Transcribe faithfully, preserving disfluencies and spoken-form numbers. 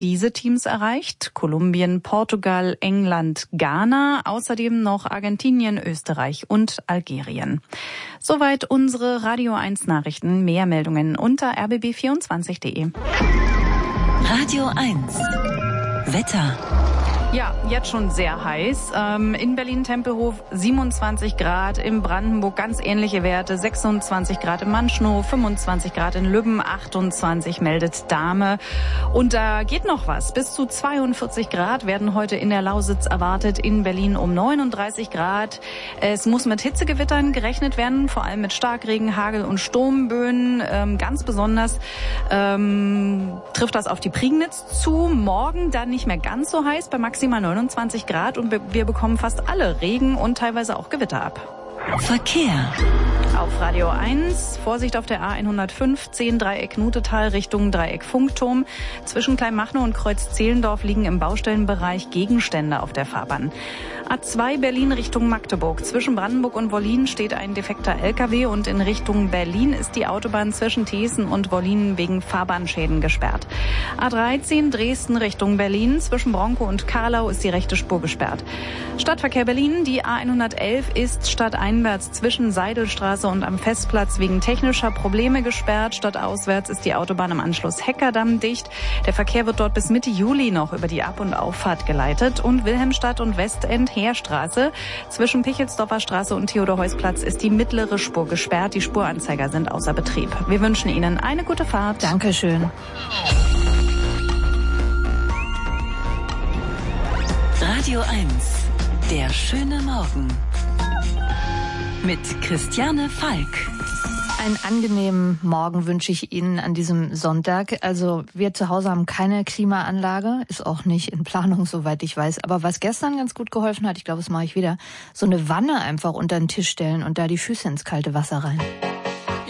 diese Teams erreicht: Kolumbien, Portugal, England, Ghana, außerdem noch Argentinien, Österreich und Algerien. Soweit unsere Radio eins Nachrichten. Mehr Meldungen unter r b b vierundzwanzig punkt d e. Radio eins Wetter. Ja, jetzt schon sehr heiß. Ähm, in Berlin-Tempelhof siebenundzwanzig Grad, in Brandenburg ganz ähnliche Werte, sechsundzwanzig Grad in Manschnow, fünfundzwanzig Grad in Lübben, achtundzwanzig meldet Dahme. Und da geht noch was. Bis zu zweiundvierzig Grad werden heute in der Lausitz erwartet, in Berlin um neununddreißig Grad. Es muss mit Hitzegewittern gerechnet werden, vor allem mit Starkregen, Hagel und Sturmböen. Ähm, ganz besonders ähm, trifft das auf die Prignitz zu. Morgen dann nicht mehr ganz so heiß, bei maximal neunundzwanzig Grad, und wir bekommen fast alle Regen und teilweise auch Gewitter ab. Verkehr. Auf Radio eins, Vorsicht auf der A hundertfünfzehn, Dreieck Nutetal Richtung Dreieck Funkturm. Zwischen Kleinmachnow und Kreuz Zehlendorf liegen im Baustellenbereich Gegenstände auf der Fahrbahn. A zwei Berlin Richtung Magdeburg. Zwischen Brandenburg und Wollin steht ein defekter L K W und in Richtung Berlin ist die Autobahn zwischen Thesen und Wollin wegen Fahrbahnschäden gesperrt. A dreizehn Dresden Richtung Berlin. Zwischen Bronkow und Karlau ist die rechte Spur gesperrt. Stadtverkehr Berlin, die A hundertelf ist stadteinwärts zwischen Seidelstraße und am Festplatz wegen technischer Probleme gesperrt. Stadtauswärts ist die Autobahn im Anschluss Heckerdamm dicht. Der Verkehr wird dort bis Mitte Juli noch über die Ab- und Auffahrt geleitet. Und Wilhelmstadt und Westend Heerstraße. Zwischen Pichelsdorfer Straße und Theodor-Heuss-Platz ist die mittlere Spur gesperrt. Die Spuranzeiger sind außer Betrieb. Wir wünschen Ihnen eine gute Fahrt. Dankeschön. Radio eins, der schöne Morgen. Mit Christiane Falk. Einen angenehmen Morgen wünsche ich Ihnen an diesem Sonntag. Also wir zu Hause haben keine Klimaanlage, ist auch nicht in Planung, soweit ich weiß. Aber was gestern ganz gut geholfen hat, ich glaube, das mache ich wieder, so eine Wanne einfach unter den Tisch stellen und da die Füße ins kalte Wasser rein.